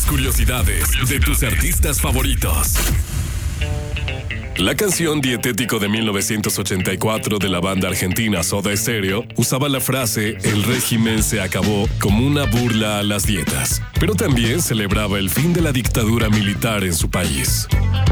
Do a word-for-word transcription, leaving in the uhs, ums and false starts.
curiosidades de tus artistas favoritos. La canción Dietético de mil novecientos ochenta y cuatro de la banda argentina Soda Stereo usaba la frase "el régimen se acabó" como una burla a las dietas, pero también celebraba el fin de la dictadura militar en su país.